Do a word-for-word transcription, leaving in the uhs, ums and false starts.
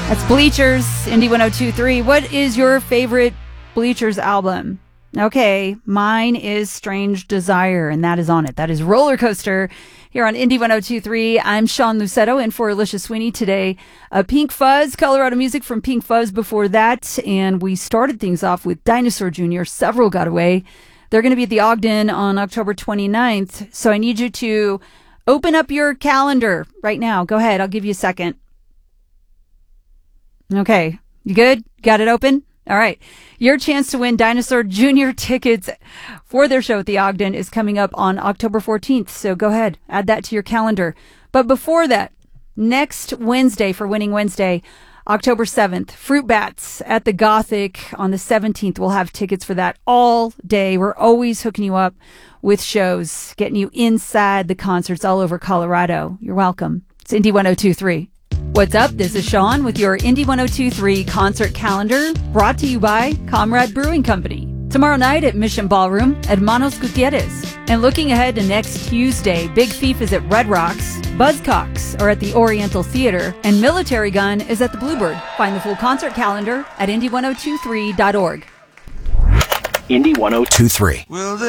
That's Bleachers, Indie one oh two point three. What is your favorite Bleachers album? Okay, mine is Strange Desire, and that is on it. That is Roller Coaster here on Indie one oh two point three. I'm Sean Lucetto in for Alicia Sweeney today. Uh, Pink Fuzz, Colorado music from Pink Fuzz before that, and we started things off with Dinosaur Junior Several got away. They're going to be at the Ogden on October twenty-ninth, so I need you to open up your calendar right now. Go ahead, I'll give you a second. Okay, you good? Got it open? All right. Your chance to win Dinosaur Junior tickets for their show at the Ogden is coming up on October fourteenth. So go ahead, add that to your calendar. But before that, next Wednesday for Winning Wednesday, October seventh, Fruit Bats at the Gothic on the seventeenth. We'll have tickets for that all day. We're always hooking you up with shows, getting you inside the concerts all over Colorado. You're welcome. It's Indie one oh two point three. What's up? This is Sean with your Indie one oh two point three concert calendar, brought to you by Comrade Brewing Company. Tomorrow night at Mission Ballroom, Hermanos Gutierrez. And looking ahead to next Tuesday, Big Thief is at Red Rocks, Buzzcocks are at the Oriental Theater, and Military Gun is at the Bluebird. Find the full concert calendar at indie one oh two three dot org. Indie one oh two point three.